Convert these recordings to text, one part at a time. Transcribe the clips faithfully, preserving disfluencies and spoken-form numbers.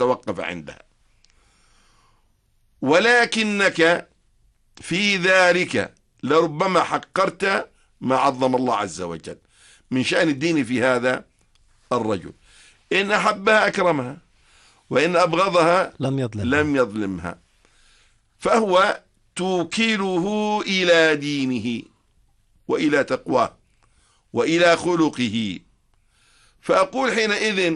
يتوقف عندها. ولكنك في ذلك لربما حقرت ما عظم الله عز وجل من شأن الدين في هذا الرجل. إن أحبها أكرمها، وإن أبغضها لم يظلمها, لم يظلمها. فهو توكله إلى دينه وإلى تقواه وإلى خلقه. فأقول حينئذ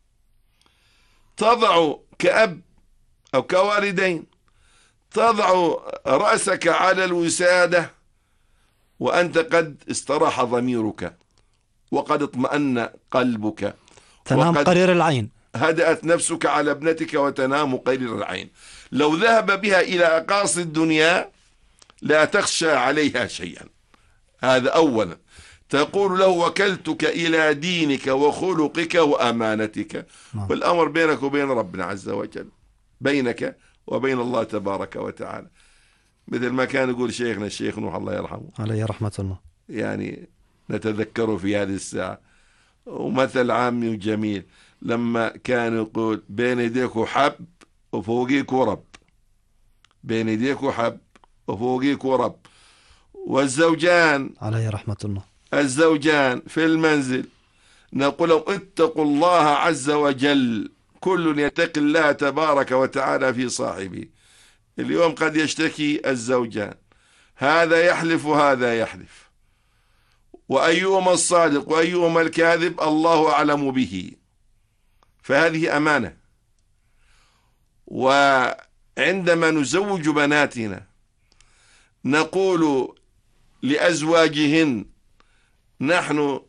تضع كأب أو كوالدين تضع رأسك على الوسادة وأنت قد استراح ضميرك وقد اطمأن قلبك، تنام قرير العين، هدأت نفسك على ابنتك وتنام قرير العين. لو ذهب بها إلى أقاصي الدنيا لا تخشى عليها شيئا. هذا أولا. تقول له وكلتك إلى دينك وخلقك وأمانتك. والأمر بينك وبين ربنا عز وجل، بينك وبين الله تبارك وتعالى. مثل ما كان يقول شيخنا الشيخ نوح الله يرحمه عليه رحمة الله، يعني نتذكره في هذه الساعة، ومثل عامي وجميل لما كان يقول بين يديك حب وفوقيك ورب، بين يديك حب وفوقيك ورب. والزوجان عليه رحمة الله، الزوجان في المنزل نقول لهم اتقوا الله عز وجل، كل يتقي الله تبارك وتعالى في صاحبه. اليوم قد يشتكي الزوجان، هذا يحلف وهذا يحلف، وأيهما الصادق وأيهما الكاذب الله أعلم به. فهذه أمانة. وعندما نزوج بناتنا نقول لأزواجهن نحن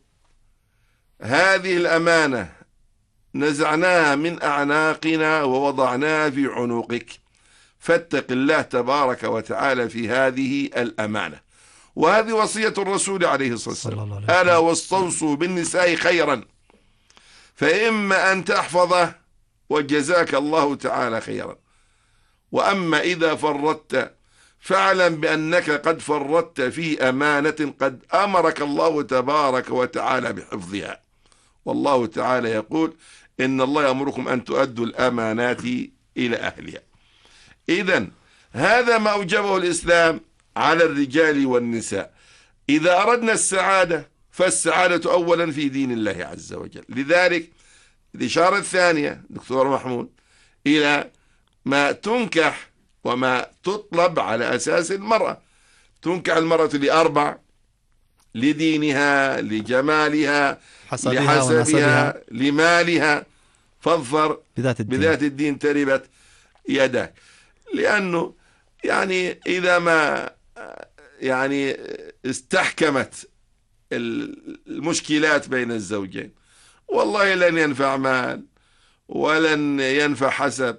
هذه الأمانة نزعناها من أعناقنا ووضعناها في عنقك، فاتق الله تبارك وتعالى في هذه الأمانة. وهذه وصية الرسول عليه الصلاة والسلام، ألا واستوصوا بالنساء خيرا فإما أن تحفظه وجزاك الله تعالى خيرا، وأما إذا فرطت فاعلم بأنك قد فرطت في أمانة قد أمرك الله تبارك وتعالى بحفظها. والله تعالى يقول إن الله يأمركم أن تؤدوا الأمانات إلى أهلها. إذن هذا ما أوجبه الإسلام على الرجال والنساء. إذا أردنا السعادة فالسعادة أولا في دين الله عز وجل. لذلك الإشارة الثانية دكتور محمود إلى ما تنكح وما تطلب على أساس المرأة. تنكح المرأة لأربع: لدينها، لجمالها، لحسبها، لمالها. فاظفر بذات الدين, بذات الدين تربت يدك. لأنه يعني إذا ما يعني استحكمت المشكلات بين الزوجين والله لن ينفع مال ولن ينفع حسب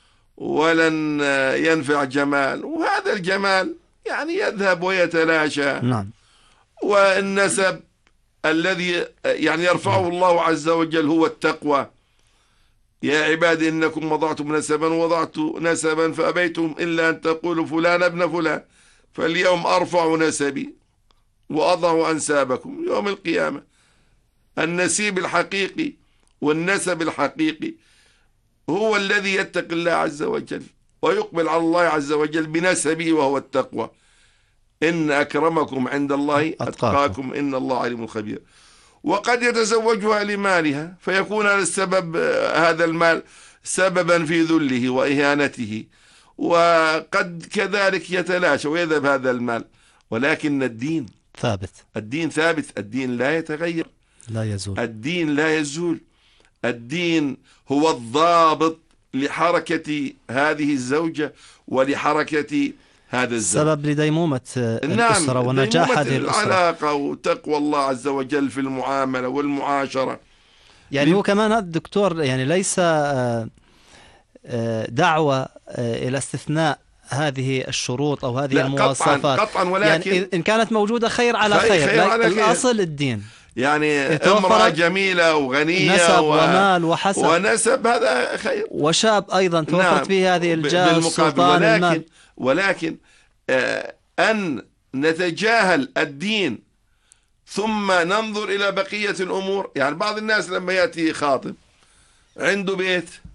ولن ينفع جمال، وهذا الجمال يعني يذهب ويتلاشى. نعم. والنسب الذي يعني يرفعه الله عز وجل هو التقوى. يا عبادي إنكم وضعتم نسبا وضعت نسبا فأبيتم إلا أن تقولوا فلان ابن فلان، فاليوم أرفع نسبي وأضع أنسابكم يوم القيامة. النسيب الحقيقي والنسب الحقيقي هو الذي يتقي الله عز وجل ويقبل على الله عز وجل بنسبه وهو التقوى. إن أكرمكم عند الله أتقاكم إن الله عليم خبير. وقد يتزوجها لمالها فيكون السبب هذا المال سببا في ذله وإهانته، وقد كذلك يتلاشى ويذهب هذا المال. ولكن الدين ثابت، الدين ثابت، الدين لا يتغير، لا يزول، الدين لا يزول. الدين هو الضابط لحركة هذه الزوجة ولحركة هذا الزوج، سبب لديمومة الأسرة نعم ونجاح هذه الأسرة. العلاقة وتقوى الله عز وجل في المعاملة والمعاشرة. يعني ل... هو كمان هذا الدكتور يعني ليس دعوة إلى استثناء هذه الشروط أو هذه المواصفات قطعا, قطعا ولكن يعني إن كانت موجودة خير على خير, خير, خير على الأصل خير. الدين يعني امرأة جميلة وغنية نسب و... ومال وحسب ونسب هذا خير، وشاب أيضا توفرت نعم. فيه هذه الجاه السلطان ولكن, المال. ولكن آه أن نتجاهل الدين ثم ننظر إلى بقية الأمور. يعني بعض الناس لما يأتي خاطب عنده بيت